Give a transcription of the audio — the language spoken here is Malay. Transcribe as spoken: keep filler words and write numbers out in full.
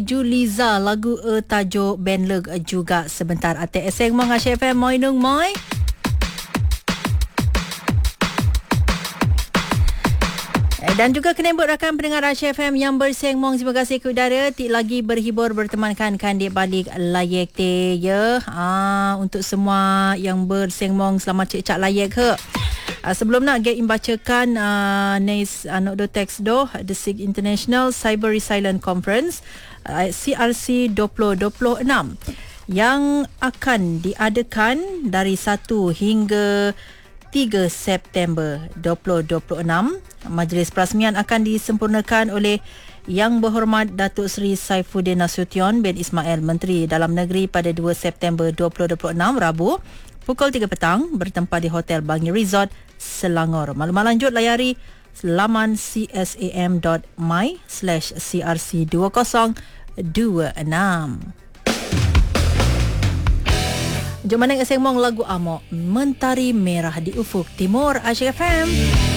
Juliza lagu e tajuk Benleg juga sebentar ate eseng mong Asia F M moi nung moi. Dan juga kena buat rakan pendengar Asia F M yang berseng mong, terima kasih ke udara tik lagi berhibur bertemankan kan di balik layar te ya. Ah, untuk semua yang berseng mong selamat cek cak layar ke. Uh, sebelum nak get membacakan uh, Nes uh, Nokdo Teks Do The SIG International Cyber Resilient Conference uh, C R C dua ribu dua puluh enam yang akan diadakan dari satu hingga tiga September dua ribu dua puluh enam. Majlis perasmian akan disempurnakan oleh Yang Berhormat Datuk Seri Saifuddin Nasution bin Ismail, Menteri Dalam Negeri pada dua September dua ribu dua puluh enam, Rabu pukul tiga petang bertempat di Hotel Bangi Resort, Selangor. Maklumat lanjut layari laman csam dot my slash c r c dua ribu dua puluh enam. Jom mana ngeseng mong lagu Amok Mentari Merah di Ufuk Timur Asia F M.